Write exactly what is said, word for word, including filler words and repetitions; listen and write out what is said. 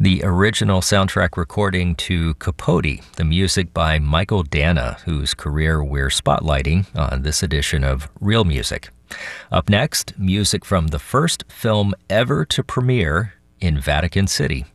the original soundtrack recording to Capote, the music by Michael Danna, whose career we're spotlighting on this edition of Real Music. Up next, music from the first film ever to premiere in Vatican City.